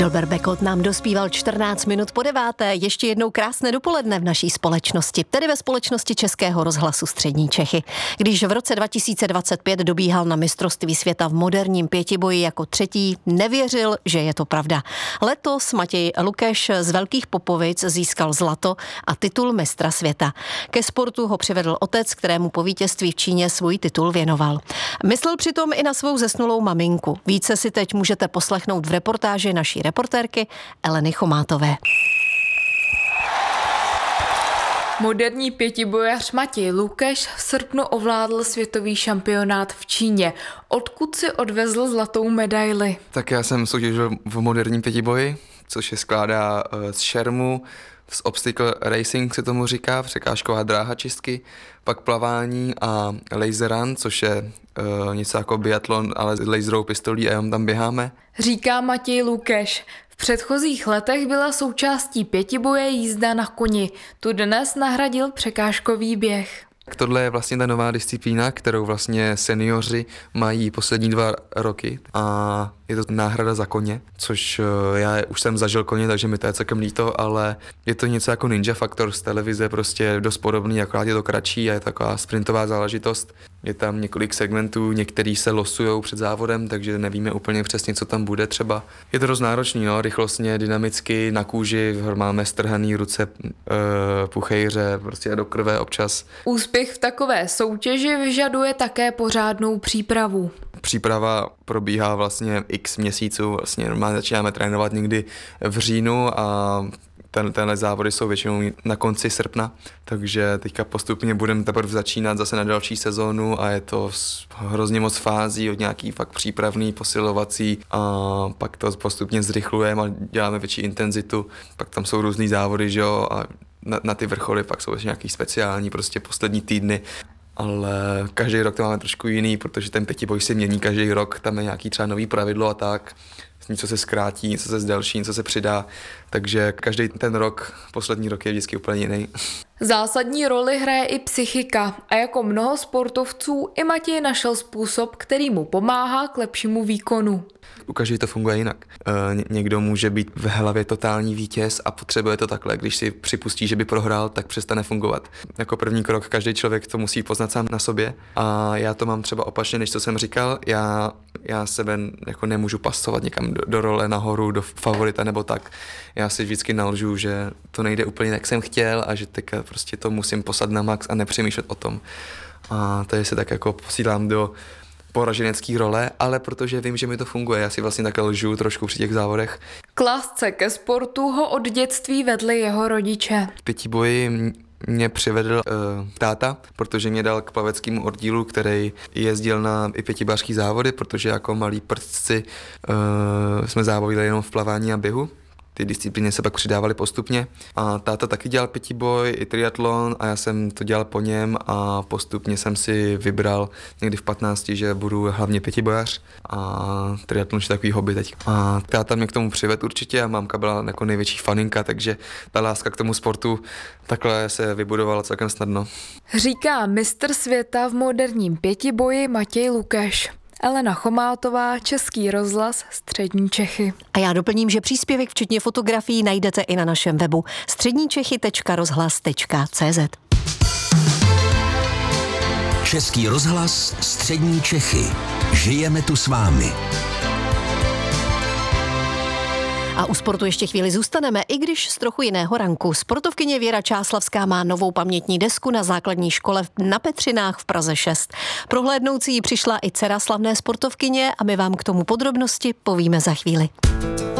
Delbert Beckett nám dospíval 14 minut po 9. Ještě jednou krásné dopoledne v naší společnosti, tedy ve společnosti Českého rozhlasu Střední Čechy. Když v roce 2025 dobíhal na mistrovství světa v moderním pětiboji jako třetí, nevěřil, že je to pravda. Letos Matěj Lukeš z Velkých Popovic získal zlato a titul mistra světa. Ke sportu ho přivedl otec, kterému po vítězství v Číně svůj titul věnoval. Myslel přitom i na svou zesnulou maminku. Více si teď můžete poslechnout v reportáži naší reportérky Eleny Chomátové. Moderní pětibojař Matěj Lukeš v srpnu ovládl světový šampionát v Číně, odkud si odvezl zlatou medaili. Tak já jsem soutěžil v moderním pětiboji, což se skládá z šermu, z obstacle racing se tomu říká, překážková dráha čistky, pak plavání a laser run, což je něco jako biatlon, ale s laserovou pistolí a tam běháme. Říká Matěj Lukeš. V předchozích letech byla součástí pětiboje jízda na koni. Tu dnes nahradil překážkový běh. Tohle je vlastně ta nová disciplína, kterou vlastně seniori mají poslední 2 roky a je to náhrada za koně, což já už jsem zažil koně, takže mi to je celkem líto, ale je to něco jako Ninja Factor z televize, prostě dost podobný, akorát je to kratší a je taková sprintová záležitost. Je tam několik segmentů, některý se losujou před závodem, takže nevíme úplně přesně, co tam bude třeba. Je to dost náročný, rychlostně, dynamicky, na kůži, máme strhaný ruce, puchejře, prostě do krve občas. Úspěch v takové soutěži vyžaduje také pořádnou přípravu. Příprava probíhá vlastně x měsíců, vlastně normálně začínáme trénovat někdy v říjnu a tenhle závody jsou většinou na konci srpna, takže teďka postupně budeme teprve začínat zase na další sezónu a je to hrozně moc fází od nějaký fakt přípravný, posilovací a pak to postupně zrychlujeme a děláme větší intenzitu, pak tam jsou různý závody, že jo, a na ty vrcholy pak jsou nějaký speciální prostě poslední týdny. Ale každý rok to máme trošku jiný, protože ten pětiboj se mění každý rok, tam je nějaký třeba nový pravidlo a tak. Něco se zkrátí, něco se zdelší, něco se přidá, takže každý ten rok, poslední rok je vždycky úplně jiný. Zásadní roli hraje i psychika a jako mnoho sportovců i Matěj našel způsob, který mu pomáhá k lepšímu výkonu. U každého to funguje jinak. Někdo může být v hlavě totální vítěz a potřebuje to takhle. Když si připustí, že by prohrál, tak přestane fungovat. Jako první krok každý člověk to musí poznat sám na sobě a já to mám třeba opačně, než co jsem říkal. Já sebe jako nemůžu pasovat někam do role nahoru, do favorita nebo tak. Já si vždycky nalžu, že to nejde úplně jak jsem chtěl a že teďka prostě to musím poslat na max a nepřemýšlet o tom. A tady se tak jako posílám do poraženecký role, ale protože vím, že mi to funguje, já si vlastně takhle lžu trošku při těch závodech. K lásce ke sportu ho od dětství vedli jeho rodiče. Pětiboji mě přivedl táta, protože mě dal k plaveckému oddílu, který jezdil na i pětibářský závody, protože jako malí prstci jsme závodili jenom v plavání a běhu. Ty disciplíny se pak přidávaly postupně a táta taky dělal pětiboj i triatlon a já jsem to dělal po něm a postupně jsem si vybral někdy v 15, že budu hlavně pětibojař a triatlon je takový hobby teď. A táta mě k tomu přivedl určitě a mámka byla jako největší faninka, takže ta láska k tomu sportu takhle se vybudovala celkem snadno. Říká mistr světa v moderním pětiboji Matěj Lukeš. Elena Chomátová, Český rozhlas Střední Čechy. A já doplním, že příspěvek včetně fotografií najdete i na našem webu středníčechy.rozhlas.cz. Český rozhlas Střední Čechy. Žijeme tu s vámi. A u sportu ještě chvíli zůstaneme, i když z trochu jiného ranku. Sportovkyně Věra Čáslavská má novou pamětní desku na základní škole na Petřinách v Praze 6. Prohlédnout si ji přišla i dcera slavné sportovkyně a my vám k tomu podrobnosti povíme za chvíli.